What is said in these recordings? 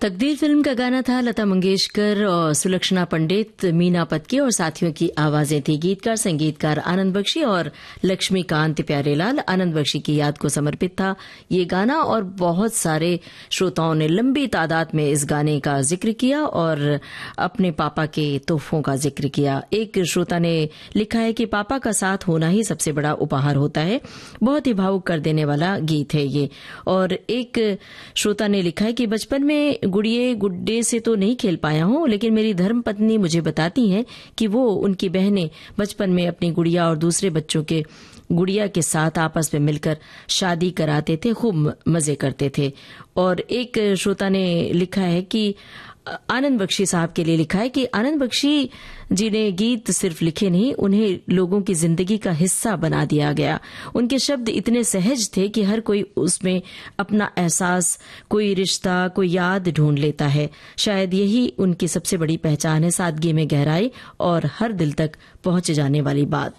तकदीर फिल्म का गाना था। लता मंगेशकर और सुलक्षणा पंडित, मीना पत्की और साथियों की आवाजें थी। गीतकार संगीतकार आनंद बख्शी और लक्ष्मीकांत प्यारेलाल। आनंद बख्शी की याद को समर्पित था ये गाना और बहुत सारे श्रोताओं ने लंबी तादाद में इस गाने का जिक्र किया और अपने पापा के तोहफों का जिक्र किया। एक श्रोता ने लिखा है कि पापा का साथ होना ही सबसे बड़ा उपहार होता है। बहुत ही भावुक कर देने वाला गीत है ये। और एक श्रोता ने लिखा है कि बचपन में गुड़िए गुड्डे से तो नहीं खेल पाया हूं, लेकिन मेरी धर्मपत्नी मुझे बताती हैं कि वो उनकी बहनें बचपन में अपनी गुड़िया और दूसरे बच्चों के गुड़िया के साथ आपस में मिलकर शादी कराते थे, खूब मजे करते थे। और एक श्रोता ने लिखा है कि आनंद बख्शी साहब के लिए लिखा है कि आनंद बख्शी जी ने गीत सिर्फ लिखे नहीं, उन्हें लोगों की जिंदगी का हिस्सा बना दिया गया। उनके शब्द इतने सहज थे कि हर कोई उसमें अपना एहसास, कोई रिश्ता, कोई याद ढूंढ लेता है। शायद यही उनकी सबसे बड़ी पहचान है, सादगी में गहराई और हर दिल तक पहुंच जाने वाली बात।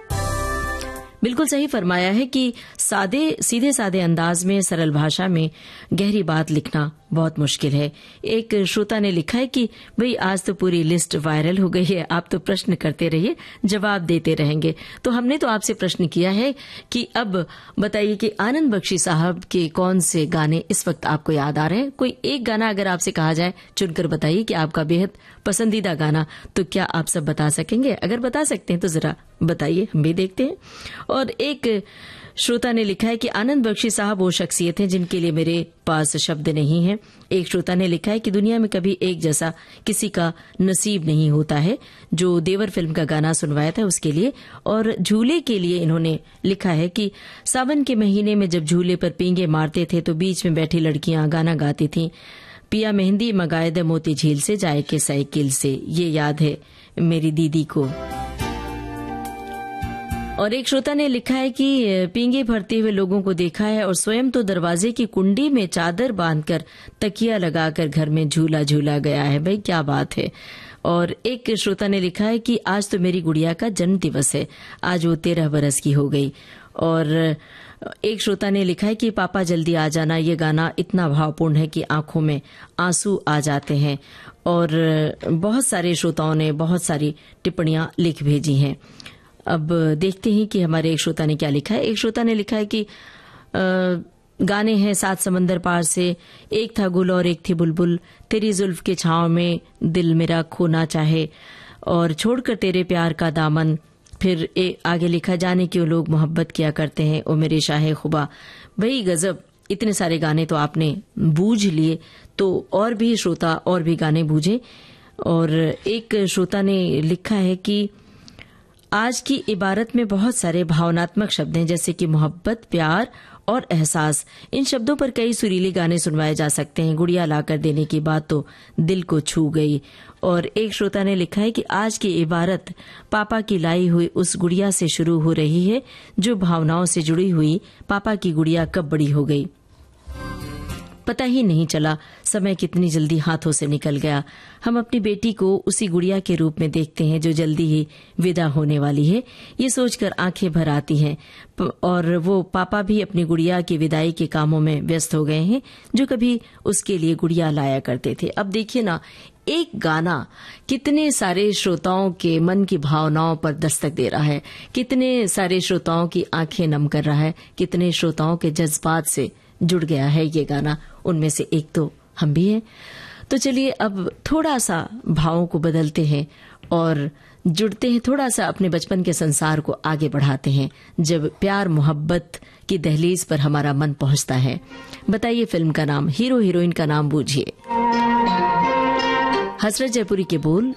बिल्कुल सही फरमाया है कि सीधे सादे अंदाज में, सरल भाषा में गहरी बात लिखना बहुत मुश्किल है। एक श्रोता ने लिखा है कि भाई आज तो पूरी लिस्ट वायरल हो गई है, आप तो प्रश्न करते रहिए, जवाब देते रहेंगे। तो हमने तो आपसे प्रश्न किया है कि अब बताइए कि आनंद बख्शी साहब के कौन से गाने इस वक्त आपको याद आ रहे हैं। कोई एक गाना अगर आपसे कहा जाए चुनकर बताइए कि आपका बेहद पसंदीदा गाना, तो क्या आप सब बता सकेंगे? अगर बता सकते हैं तो जरा बताइए, हम भी देखते हैं। और एक श्रोता ने लिखा है कि आनंद बख्शी साहब वो शख्सियत हैं जिनके लिए मेरे पास शब्द नहीं है। एक श्रोता ने लिखा है कि दुनिया में कभी एक जैसा किसी का नसीब नहीं होता है, जो देवर फिल्म का गाना सुनवाया था उसके लिए। और झूले के लिए इन्होंने लिखा है कि सावन के महीने में जब झूले पर पींगे मारते थे तो बीच में बैठी लड़कियां गाना गाती थीं, पिया मेहंदी मंगाए दे मोती झील से, जाए के साइकिल से। ये याद है मेरी दीदी को। और एक श्रोता ने लिखा है कि पींगे भरते हुए लोगों को देखा है और स्वयं तो दरवाजे की कुंडी में चादर बांधकर तकिया लगाकर घर में झूला झूला गया है। भाई क्या बात है। और एक श्रोता ने लिखा है कि आज तो मेरी गुड़िया का जन्म दिवस है, आज वो 13 बरस की हो गई। और एक श्रोता ने लिखा है कि पापा जल्दी आ जाना, ये गाना इतना भावपूर्ण है कि आंखों में आंसू आ जाते हैं। और बहुत सारे श्रोताओं ने बहुत सारी टिप्पणियां लिख भेजी हैं। अब देखते हैं कि हमारे एक श्रोता ने क्या लिखा है। एक श्रोता ने लिखा है कि गाने हैं 7 समंदर पार से, एक था गुल और एक थी बुलबुल, तेरी जुल्फ के छांव में दिल मेरा खोना चाहे, और छोड़कर तेरे प्यार का दामन। फिर आगे लिखा, जाने क्यों लोग मोहब्बत किया करते हैं, ओ मेरे शाहे खुबा। भाई गजब, इतने सारे गाने तो आपने बूझ लिए, तो और भी श्रोता और भी गाने बूझे। और एक श्रोता ने लिखा है कि आज की इबारत में बहुत सारे भावनात्मक शब्द हैं, जैसे कि मोहब्बत, प्यार और एहसास। इन शब्दों पर कई सुरीले गाने सुनवाए जा सकते हैं। गुड़िया लाकर देने की बात तो दिल को छू गई। और एक श्रोता ने लिखा है कि आज की इबारत पापा की लाई हुई उस गुड़िया से शुरू हो रही है जो भावनाओं से जुड़ी हुई। पापा की गुड़िया कब बड़ी हो गई, पता ही नहीं चला, समय कितनी जल्दी हाथों से निकल गया। हम अपनी बेटी को उसी गुड़िया के रूप में देखते हैं जो जल्दी ही विदा होने वाली है। ये सोचकर आंखें भर आती हैं। और वो पापा भी अपनी गुड़िया की विदाई के कामों में व्यस्त हो गए हैं जो कभी उसके लिए गुड़िया लाया करते थे। अब देखिए ना, एक गाना कितने सारे श्रोताओं के मन की भावनाओं पर दस्तक दे रहा है, कितने सारे श्रोताओं की आंखें नम कर रहा है, कितने श्रोताओं के जज्बात से जुड़ गया है ये गाना। उनमें से एक तो हम भी हैं। तो चलिए अब थोड़ा सा भावों को बदलते हैं और जुड़ते हैं, थोड़ा सा अपने बचपन के संसार को आगे बढ़ाते हैं, जब प्यार मोहब्बत की दहलीज पर हमारा मन पहुंचता है। बताइए फिल्म का नाम, हीरो हीरोइन का नाम बूझिए। हसरत जयपुरी के बोल,